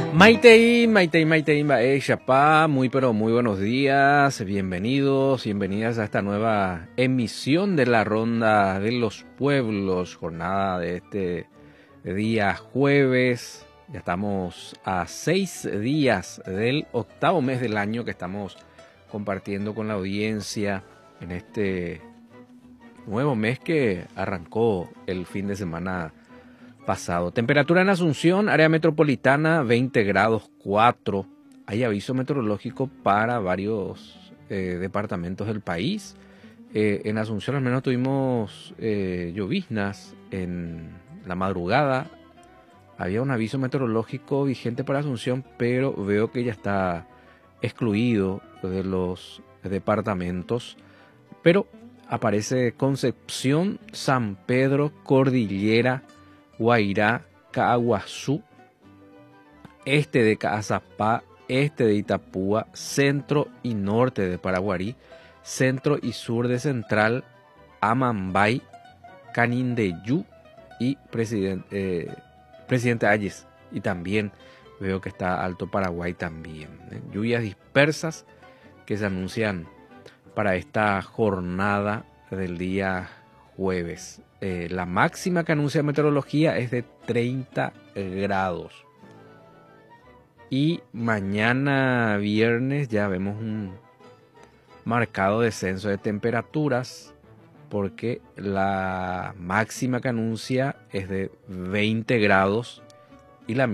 Maitei, Chapá, muy pero muy buenos días, bienvenidas a esta nueva emisión de la Ronda de los Pueblos, jornada de este día jueves. Ya estamos a 6 días del octavo mes del año que estamos compartiendo con la audiencia en este nuevo mes que arrancó el fin de semana pasado. Temperatura en Asunción, área metropolitana, 20 grados 4. Hay aviso meteorológico para varios departamentos del país. En Asunción al menos tuvimos lloviznas en la madrugada. Había un aviso meteorológico vigente para Asunción, pero veo que ya está excluido de los departamentos. Pero aparece Concepción, San Pedro, Cordillera, Guairá, Caaguazú, este de Caazapá, este de Itapúa, centro y norte de Paraguarí, centro y sur de Central, Amambay, Canindeyú y Presidente Ayes. Y también veo que está Alto Paraguay también. Lluvias dispersas que se anuncian para esta jornada del día jueves. La máxima que anuncia meteorología es de 30 grados. Y mañana viernes ya vemos un marcado descenso de temperaturas porque la máxima que anuncia es de 20 grados y la